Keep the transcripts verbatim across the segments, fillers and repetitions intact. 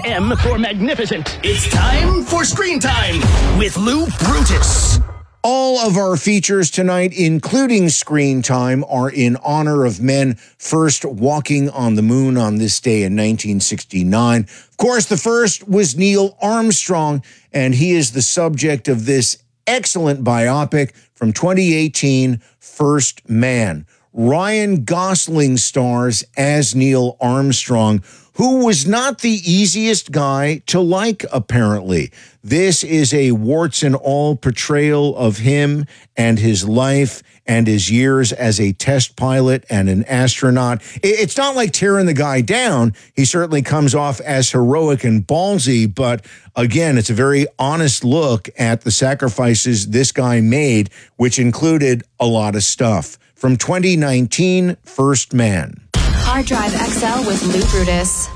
M for magnificent. It's time for Screen Time with Lou Brutus. All of our features tonight, including Screen Time, are in honor of men first walking on the moon on this day in nineteen sixty-nine. Of course, the first was Neil Armstrong, and he is the subject of this excellent biopic from twenty eighteen, First Man. Ryan Gosling stars as Neil Armstrong, who was not the easiest guy to like, apparently. This is a warts and all portrayal of him and his life and his years as a test pilot and an astronaut. It's not like tearing the guy down. He certainly comes off as heroic and ballsy, but again, it's a very honest look at the sacrifices this guy made, which included a lot of stuff. From twenty nineteen, First Man. Hard Drive X L with Lou Brutus.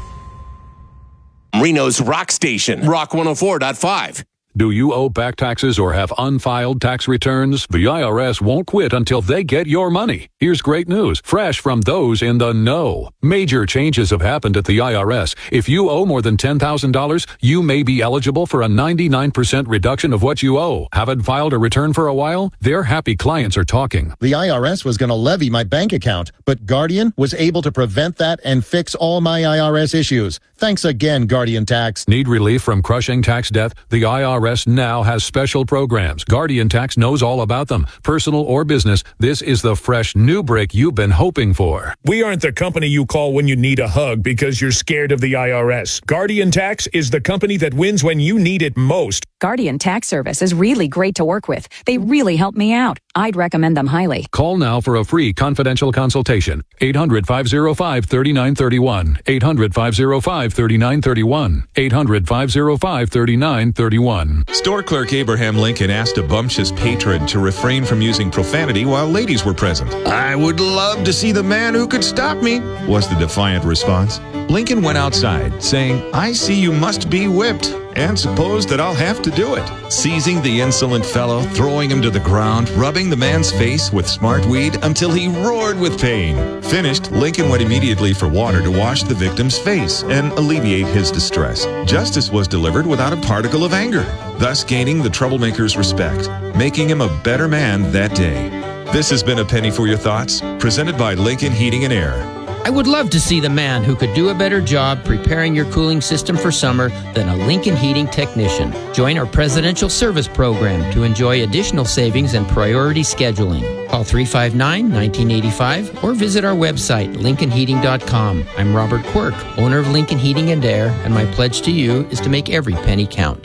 Reno's Rock Station, Rock one oh four point five. Do you owe back taxes or have unfiled tax returns? The I R S won't quit until they get your money. Here's great news, fresh from those in the know. Major changes have happened at the I R S. If you owe more than ten thousand dollars, you may be eligible for a ninety-nine percent reduction of what you owe. Haven't filed a return for a while? Their happy clients are talking. The I R S was going to levy my bank account, but Guardian was able to prevent that and fix all my I R S issues. Thanks again, Guardian Tax. Need relief from crushing tax debt? The I R S now has special programs. Guardian Tax knows all about them. Personal or business, this is the fresh new break you've been hoping for. We aren't the company you call when you need a hug because you're scared of the I R S. Guardian Tax is the company that wins when you need it most. Guardian Tax Service is really great to work with. They really help me out. I'd recommend them highly. Call now for a free confidential consultation. eight hundred, five oh five, three nine three one. eight hundred, five oh five, three nine three one. eight hundred, five oh five, three nine three one. Store clerk Abraham Lincoln asked a bumptious patron to refrain from using profanity while ladies were present. I would love to see the man who could stop me, was the defiant response. Lincoln went outside, saying, I see you must be whipped, and suppose that I'll have to do it. Seizing the insolent fellow, throwing him to the ground, rubbing the man's face with smart weed until he roared with pain. Finished, Lincoln went immediately for water to wash the victim's face and alleviate his distress. Justice was delivered without a particle of anger, thus gaining the troublemaker's respect, making him a better man that day. This has been A Penny for Your Thoughts, presented by Lincoln Heating and Air. I would love to see the man who could do a better job preparing your cooling system for summer than a Lincoln Heating technician. Join our Presidential Service Program to enjoy additional savings and priority scheduling. Call three five nine, one nine eight five or visit our website, lincoln heating dot com. I'm Robert Quirk, owner of Lincoln Heating and Air, and my pledge to you is to make every penny count.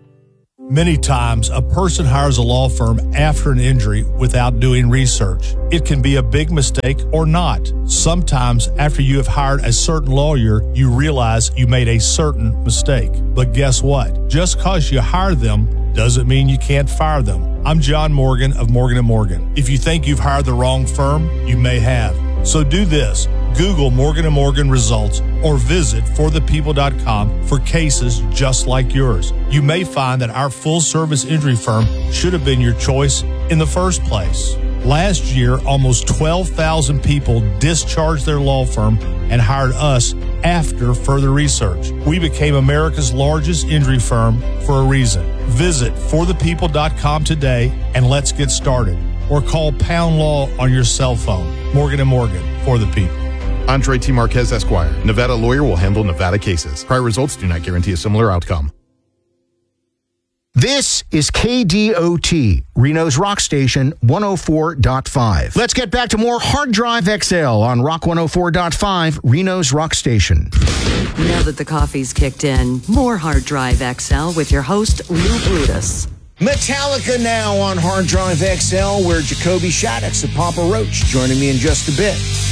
Many times, a person hires a law firm after an injury without doing research. It can be a big mistake or not. Sometimes, after you have hired a certain lawyer, you realize you made a certain mistake. But guess what? Just because you hire them doesn't mean you can't fire them. I'm John Morgan of Morgan and Morgan. If you think you've hired the wrong firm, you may have. So do this. Google Morgan and Morgan results or visit for the people dot com for cases just like yours. You may find that our full-service injury firm should have been your choice in the first place. Last year, almost twelve thousand people discharged their law firm and hired us after further research. We became America's largest injury firm for a reason. Visit for the people dot com today and let's get started. Or call Pound Law on your cell phone. Morgan and Morgan, for the people. Andre T. Marquez, Esquire. Nevada lawyer will handle Nevada cases. Prior results do not guarantee a similar outcome. This is K D O T, Reno's Rock Station, one oh four point five. Let's get back to more Hard Drive X L on Rock one oh four point five, Reno's Rock Station. Now that the coffee's kicked in, more Hard Drive X L with your host, Lou Brutus. Metallica now on Hard Drive X L, where Jacoby Shaddix of Papa Roach joining me in just a bit.